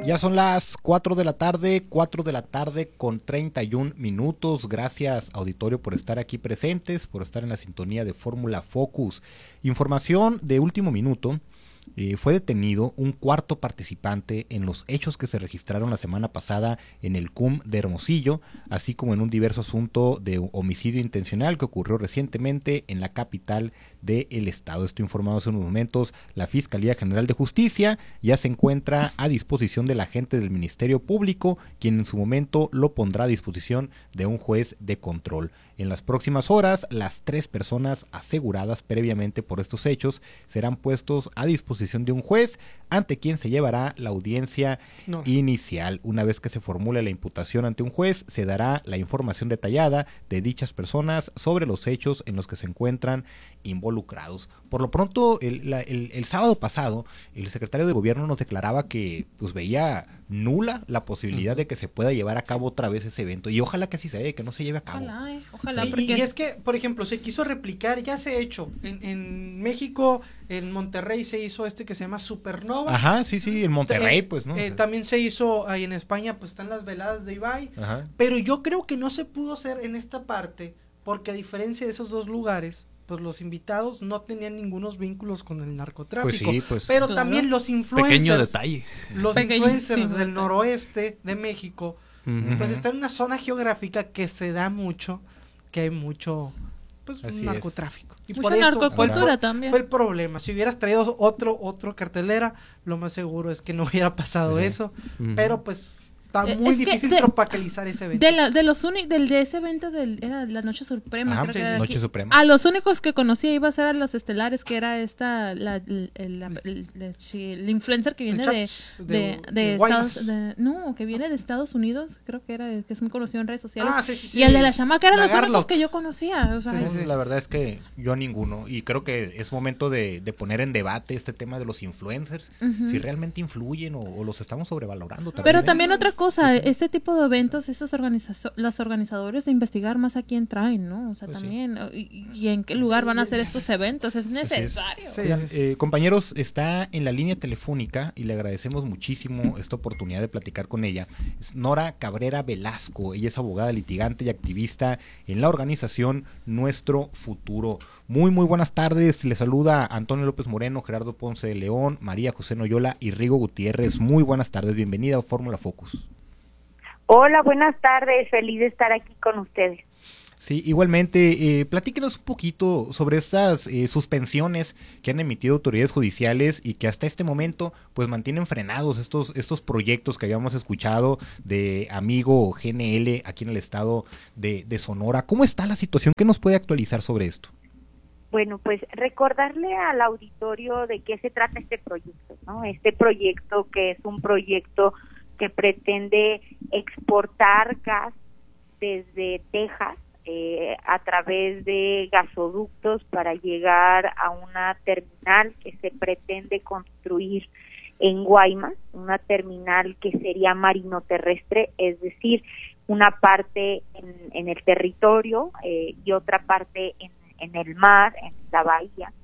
Ya son las 4 de la tarde con 31 minutos. Gracias, auditorio, por estar aquí presentes, por estar en la sintonía de Fórmula Focus. Información de último minuto. Fue detenido un cuarto participante en los hechos que se registraron la semana pasada en el CUM de Hermosillo, así como en un diverso asunto de homicidio intencional que ocurrió recientemente en la capital del estado. Esto informado hace unos momentos. La Fiscalía General de Justicia ya se encuentra a disposición del agente del Ministerio Público, quien en su momento lo pondrá a disposición de un juez de control. En las próximas horas, las 3 personas aseguradas previamente por estos hechos serán puestos a disposición de un juez ante quien se llevará la audiencia inicial. Una vez que se formule la imputación ante un juez, se dará la información detallada de dichas personas sobre los hechos en los que se encuentran involucrados. Por lo pronto, el sábado pasado, el secretario de Gobierno nos declaraba que pues veía nula la posibilidad de que se pueda llevar a cabo otra vez ese evento, y ojalá que así se dé, que no se lleve a cabo. Ojalá, sí, y es que, por ejemplo, se quiso replicar, ya se ha hecho, en México, en Monterrey se hizo que se llama Supernova. Ajá, sí, en Monterrey, pues, ¿no? También se hizo ahí en España, pues están las veladas de Ibai. Ajá. Pero yo creo que no se pudo hacer en esta parte, porque a diferencia de esos dos lugares, pues los invitados no tenían ningunos vínculos con el narcotráfico. Pues sí, pues. Pero claro, también los influencers. Pequeño detalle. Los influencers del noroeste de México, pues están en una zona geográfica que se da mucho, que hay mucho, pues, narcotráfico. Y mucha por eso narcocultura también. Fue el problema. Si hubieras traído otro cartelera, lo más seguro es que no hubiera pasado eso. Pero pues está muy difícil tropicalizar ese evento. De ese evento era la Noche Suprema. Ajá, creo que era Noche Suprema. A los únicos que conocía iba a ser a los estelares, que era la influencer que viene de Estados que viene de Estados Unidos, creo que es muy conocido en redes sociales. Sí. Y el de la chamaca eran los únicos que yo conocía. O sea, sí. La verdad es que yo a ninguno. Y creo que es momento de poner en debate este tema de los influencers, si realmente influyen o los estamos sobrevalorando. Pero también otra cosa, este tipo de eventos, los organizadores de investigar más a quién traen, ¿no? O sea, pues también, y en qué lugar van a hacer estos eventos, es necesario. Compañeros, está en la línea telefónica y le agradecemos muchísimo esta oportunidad de platicar con ella. Es Nora Cabrera Velasco, ella es abogada litigante y activista en la organización Nuestro Futuro. Muy buenas tardes, le saluda Antonio López Moreno, Gerardo Ponce de León, María José Noyola y Rigo Gutiérrez. Muy buenas tardes, bienvenida a Fórmula Focus. Hola, buenas tardes, feliz de estar aquí con ustedes. Sí, igualmente, platíquenos un poquito sobre estas suspensiones que han emitido autoridades judiciales y que hasta este momento pues mantienen frenados estos proyectos que habíamos escuchado de Amigo GNL aquí en el estado de Sonora. ¿Cómo está la situación? ¿Qué nos puede actualizar sobre esto? Bueno, pues recordarle al auditorio de qué se trata este proyecto, ¿no? Este proyecto que es un proyecto que pretende exportar gas desde Texas a través de gasoductos para llegar a una terminal que se pretende construir en Guaymas, una terminal que sería marino terrestre, es decir, una parte en el territorio y otra parte en el mar, en la bahía.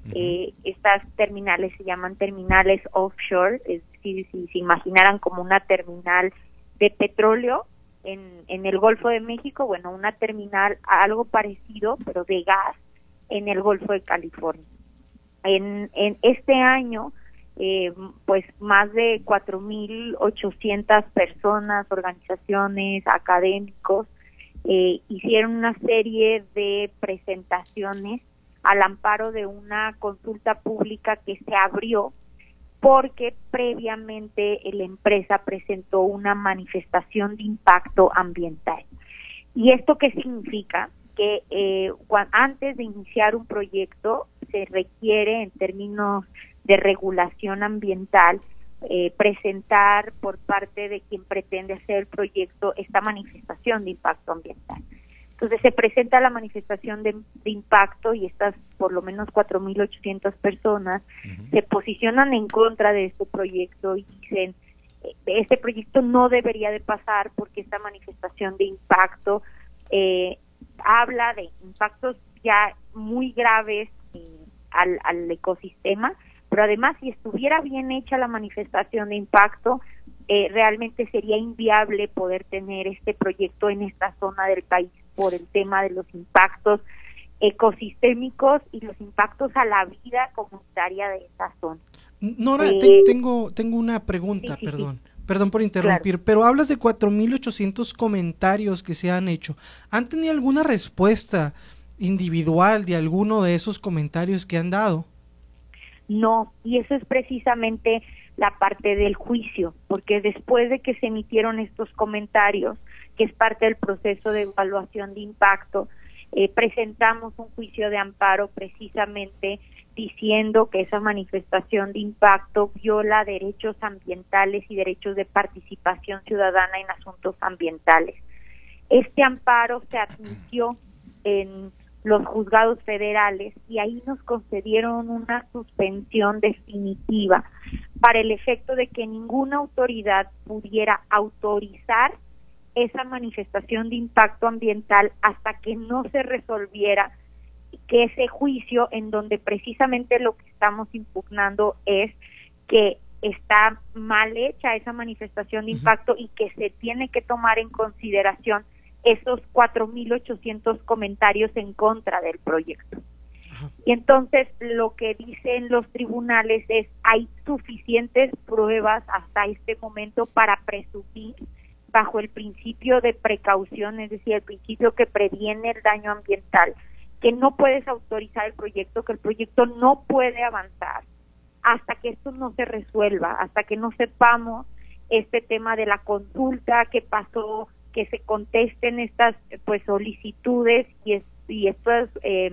Estas terminales se llaman terminales offshore, es decir, si se imaginaran como una terminal de petróleo en el Golfo de México, bueno, una terminal algo parecido, pero de gas, en el Golfo de California. En este año, pues más de 4,800 personas, organizaciones, académicos, hicieron una serie de presentaciones al amparo de una consulta pública que se abrió porque previamente la empresa presentó una manifestación de impacto ambiental. ¿Y esto qué significa? Que antes de iniciar un proyecto se requiere, en términos de regulación ambiental, presentar por parte de quien pretende hacer el proyecto esta manifestación de impacto ambiental. Entonces se presenta la manifestación de impacto y estas por lo menos 4,800 personas se posicionan en contra de este proyecto y dicen este proyecto no debería de pasar porque esta manifestación de impacto habla de impactos ya muy graves al ecosistema, pero además si estuviera bien hecha la manifestación de impacto realmente sería inviable poder tener este proyecto en esta zona del país por el tema de los impactos ecosistémicos y los impactos a la vida comunitaria de esa zona. Nora, tengo una pregunta, sí, perdón. Perdón por interrumpir, claro. Pero hablas de 4.800 comentarios que se han hecho. ¿Han tenido alguna respuesta individual de alguno de esos comentarios que han dado? No, y eso es precisamente la parte del juicio, porque después de que se emitieron estos comentarios, que es parte del proceso de evaluación de impacto, presentamos un juicio de amparo precisamente diciendo que esa manifestación de impacto viola derechos ambientales y derechos de participación ciudadana en asuntos ambientales. Este amparo se admitió en los juzgados federales y ahí nos concedieron una suspensión definitiva para el efecto de que ninguna autoridad pudiera autorizar esa manifestación de impacto ambiental hasta que no se resolviera que ese juicio, en donde precisamente lo que estamos impugnando es que está mal hecha esa manifestación de impacto y que se tiene que tomar en consideración esos 4.800 comentarios en contra del proyecto. Y entonces lo que dicen los tribunales es: hay suficientes pruebas hasta este momento para presumir, bajo el principio de precaución, es decir, el principio que previene el daño ambiental, que no puedes autorizar el proyecto, que el proyecto no puede avanzar hasta que esto no se resuelva, hasta que no sepamos este tema de la consulta, qué pasó, que se contesten estas solicitudes y estas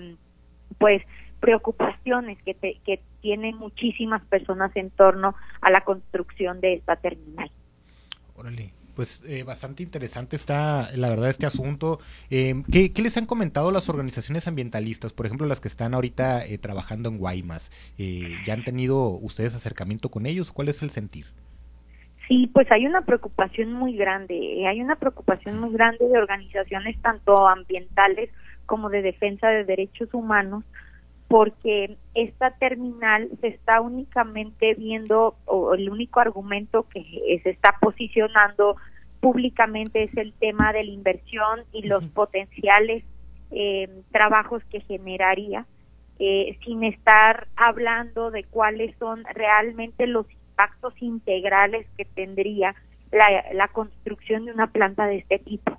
preocupaciones que tienen muchísimas personas en torno a la construcción de esta terminal. Órale. Pues bastante interesante está, la verdad, este asunto. ¿Qué les han comentado las organizaciones ambientalistas? Por ejemplo, las que están ahorita trabajando en Guaymas. ¿Ya han tenido ustedes acercamiento con ellos? ¿Cuál es el sentir? Sí, pues hay una preocupación muy grande. Hay una preocupación muy grande de organizaciones tanto ambientales como de defensa de derechos humanos, porque esta terminal se está únicamente viendo, o el único argumento que se está posicionando públicamente es el tema de la inversión y los potenciales trabajos que generaría, sin estar hablando de cuáles son realmente los impactos integrales que tendría la construcción de una planta de este tipo.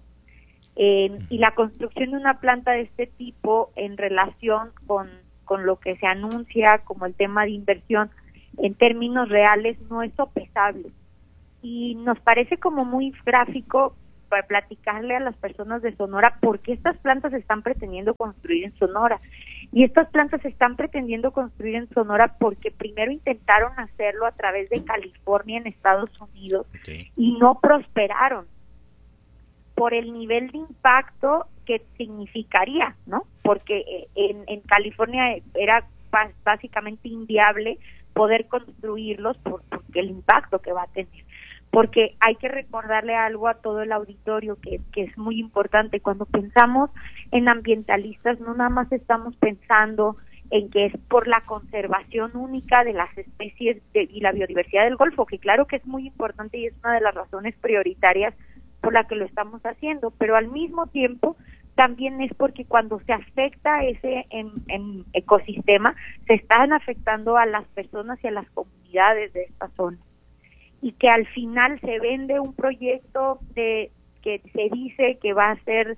Y la construcción de una planta de este tipo en relación con lo que se anuncia como el tema de inversión en términos reales no es sopesable. Y nos parece como muy gráfico para platicarle a las personas de Sonora por qué estas plantas se están pretendiendo construir en Sonora. Y estas plantas se están pretendiendo construir en Sonora porque primero intentaron hacerlo a través de California en Estados Unidos, okay, y no prosperaron por el nivel de impacto que significaría, ¿no? Porque en California era básicamente inviable poder construirlos porque el impacto que va a tener. Porque hay que recordarle algo a todo el auditorio que es muy importante. Cuando pensamos en ambientalistas, no nada más estamos pensando en que es por la conservación única de las especies y la biodiversidad del Golfo, que claro que es muy importante y es una de las razones prioritarias por la que lo estamos haciendo, pero al mismo tiempo también es porque cuando se afecta ese ecosistema, se están afectando a las personas y a las comunidades de esta zona. Y que al final se vende un proyecto que se dice que va a ser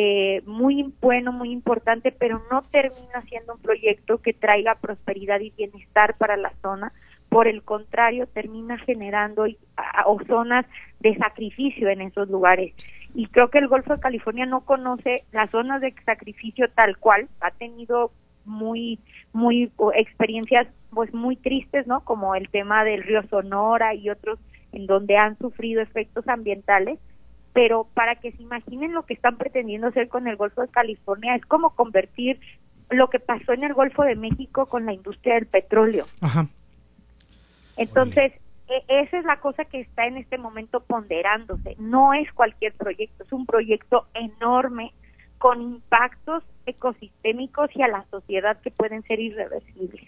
muy bueno, muy importante, pero no termina siendo un proyecto que traiga prosperidad y bienestar para la zona. Por el contrario, termina generando zonas de sacrificio en esos lugares. Y creo que el Golfo de California no conoce las zonas de sacrificio tal cual. Ha tenido muy experiencias pues muy tristes, ¿no? Como el tema del río Sonora y otros en donde han sufrido efectos ambientales, pero para que se imaginen lo que están pretendiendo hacer con el Golfo de California, es como convertir lo que pasó en el Golfo de México con la industria del petróleo. Ajá. Entonces, esa es la cosa que está en este momento ponderándose. No es cualquier proyecto, es un proyecto enorme con impactos ecosistémicos y a la sociedad que pueden ser irreversibles.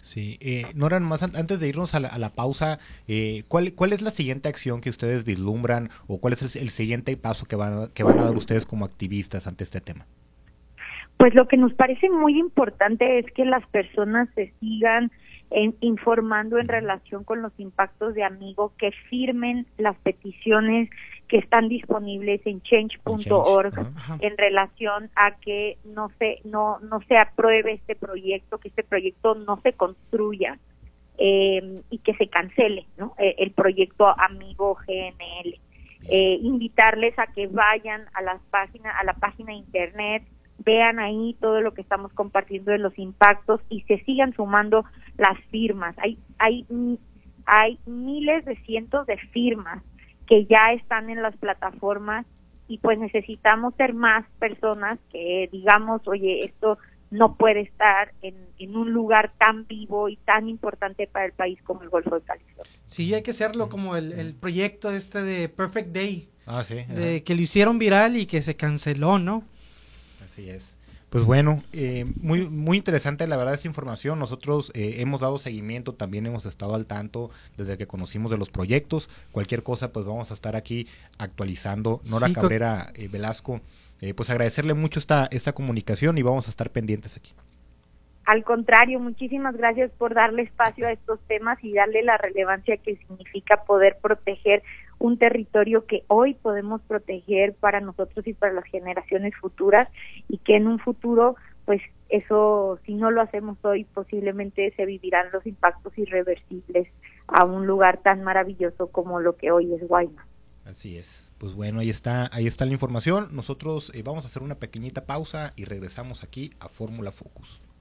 Sí, Nora, más antes de irnos a la pausa, ¿cuál es la siguiente acción que ustedes vislumbran o cuál es el siguiente paso que van a dar ustedes como activistas ante este tema? Pues lo que nos parece muy importante es que las personas se sigan informando en relación con los impactos de Amigo, que firmen las peticiones que están disponibles en change.org en relación a que no se apruebe este proyecto, que este proyecto no se construya y que se cancele, ¿no? El proyecto Amigo GNL. Invitarles a que vayan a la página de internet, vean ahí todo lo que estamos compartiendo de los impactos y se sigan sumando las firmas. Hay miles de cientos de firmas que ya están en las plataformas y pues necesitamos ser más personas que digamos, oye, esto no puede estar en un lugar tan vivo y tan importante para el país como el Golfo de California. Sí, hay que hacerlo como el proyecto de Perfect Day, sí, que lo hicieron viral y que se canceló, ¿no? Así es. Pues bueno, muy muy interesante la verdad esta información. Nosotros hemos dado seguimiento, también hemos estado al tanto desde que conocimos de los proyectos. Cualquier cosa pues vamos a estar aquí actualizando. Nora Cabrera Velasco, pues agradecerle mucho esta comunicación y vamos a estar pendientes aquí. Al contrario, muchísimas gracias por darle espacio a estos temas y darle la relevancia que significa poder proteger un territorio que hoy podemos proteger para nosotros y para las generaciones futuras, y que en un futuro, pues eso, si no lo hacemos hoy, posiblemente se vivirán los impactos irreversibles a un lugar tan maravilloso como lo que hoy es Guaymas. Así es. Pues bueno, ahí está la información. Nosotros vamos a hacer una pequeñita pausa y regresamos aquí a Fórmula Focus.